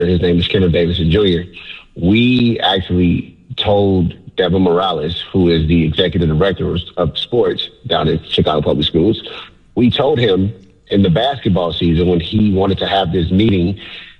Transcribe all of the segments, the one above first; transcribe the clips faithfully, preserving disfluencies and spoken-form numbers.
his name is Kenneth Davidson Junior We actually told Devin Morales, who is the executive director of sports down at Chicago Public Schools, we told him in the basketball season when he wanted to have this meeting,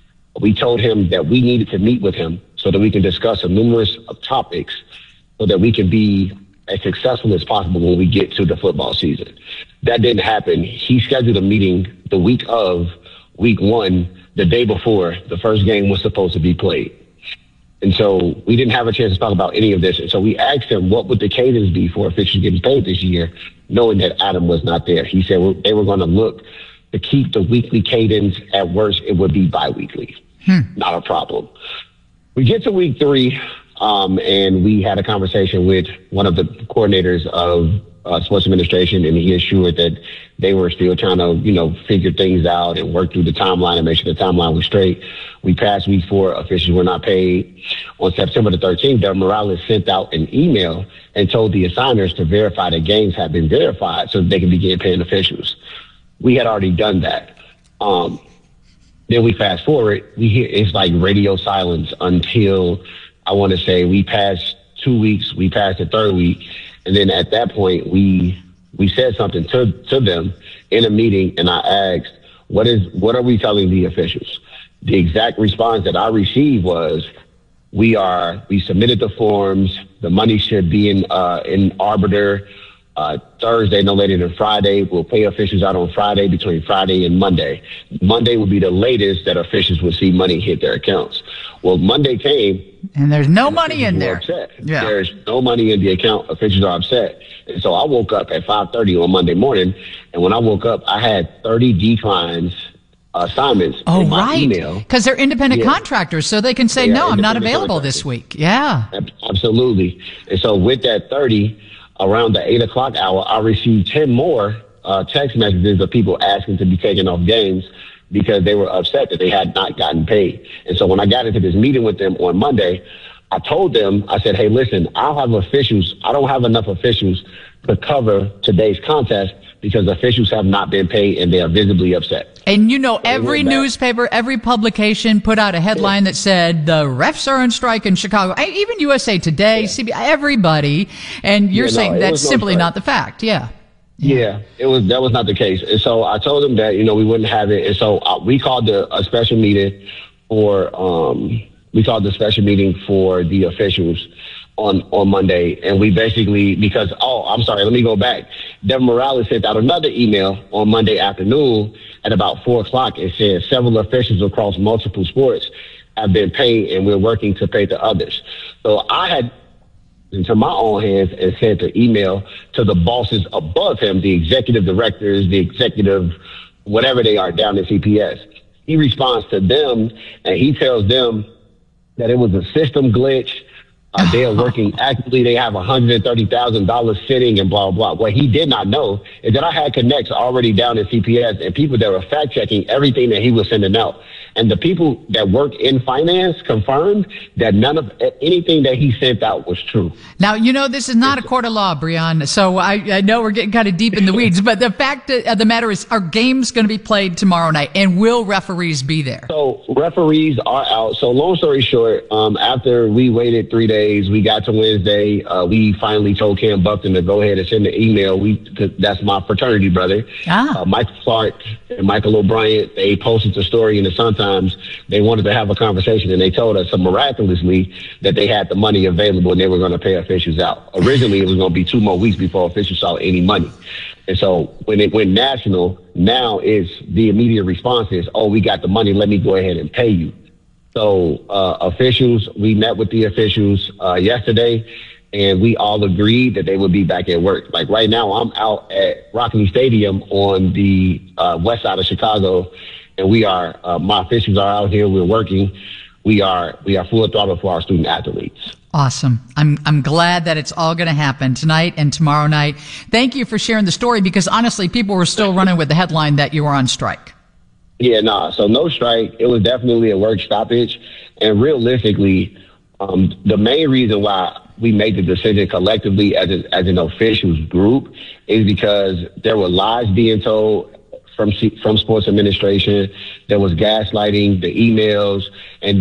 we told him that we needed to meet with him so that we can discuss a numerous of topics so that we can be as successful as possible when we get to the football season. That didn't happen. He scheduled a meeting the week of week one, the day before the first game was supposed to be played. And so we didn't have a chance to talk about any of this. And so we asked him what would the cadence be for officials getting paid this year, knowing that Adam was not there. He said well, they were going to look to keep the weekly cadence. At worst, it would be biweekly. Hmm. Not a problem. We get to week three, um, and we had a conversation with one of the coordinators of uh, sports administration, and he assured that they were still trying to, you know, figure things out and work through the timeline and make sure the timeline was straight. We passed week four. Officials were not paid. On September the thirteenth, Devin Morales sent out an email and told the assigners to verify that games had been verified so that they can begin paying officials. We had already done that. Um, then we fast forward. We hear it's like radio silence until I want to say we passed two weeks. We passed the third week. And then at that point, we we said something to, to them in a meeting, and I asked, what is what are we telling the officials? The exact response that I received was, we are we submitted the forms. The money should be in uh, in Arbiter uh, Thursday, no later than Friday. We'll pay officials out on Friday between Friday and Monday. Monday would be the latest that officials would see money hit their accounts. Well, Monday came. And there's no money in there. Upset. Yeah. There's no money in the account. Officials are upset. And so I woke up at five thirty on Monday morning. And when I woke up, I had thirty declines, assignments oh, in my right. email. Because they're independent yeah. contractors, so they can say, yeah, no, I'm not available this week. Yeah. Absolutely. And so with that thirty, around the eight o'clock hour, I received ten more uh, text messages of people asking to be taken off games because they were upset that they had not gotten paid. And so when I got into this meeting with them on Monday, I told them, I said, hey, listen, I'll have officials. I don't have enough officials to cover today's contest because officials have not been paid and they are visibly upset. And you know, every newspaper, every publication put out a headline that said the refs are on strike in Chicago. Even U S A Today, yeah. C B S, everybody. And you're yeah, saying no, that's simply no not the fact. Yeah. Yeah. yeah, it was. That was not the case. And so I told them that, you know, we wouldn't have it. And so uh, we called the, a special meeting for, um, we called the special meeting for the officials on, on Monday. And we basically, because, oh, I'm sorry, let me go back. Devin Morales sent out another email on Monday afternoon at about four o'clock. It said several officials across multiple sports have been paid and we're working to pay the others. So I had into my own hands and sent an email to the bosses above him, the executive directors, the executive, whatever they are down at C P S. He responds to them and he tells them that it was a system glitch. Uh, they are working actively. They have one hundred thirty thousand dollars sitting and blah, blah, blah. What he did not know is that I had connects already down at C P S and people that were fact checking everything that he was sending out. And the people that work in finance confirmed that none of anything that he sent out was true. Now, you know, this is not a court of law, Breon. So I, I know we're getting kind of deep in the weeds, but the fact of the matter is, are games going to be played tomorrow night, and will referees be there? So referees are out. So long story short, um, after we waited three days, we got to Wednesday. Uh, we finally told Cam Buckton to go ahead and send the email. We, that's my fraternity brother. Ah. Uh, Michael Clark and Michael O'Brien, they posted the story in the Sun-Times. They wanted to have a conversation, and they told us so miraculously that they had the money available and they were going to pay officials out. Originally, it was going to be two more weeks before officials saw any money. And so when it went national, now is the immediate response is, oh, we got the money. Let me go ahead and pay you. So uh, officials, we met with the officials uh, yesterday, and we all agreed that they would be back at work. Like right now, I'm out at Rockney Stadium on the uh, west side of Chicago, and we are, uh, my officials are out here. We're working. We are, we are full throttle for our student athletes. Awesome. I'm, I'm glad that it's all going to happen tonight and tomorrow night. Thank you for sharing the story, because honestly, people were still running with the headline that you were on strike. Yeah, no, nah, so no strike. It was definitely a work stoppage. And realistically, um, the main reason why we made the decision collectively as, a, as an officials group is because there were lies being told from from sports administration. There was gaslighting, the emails, and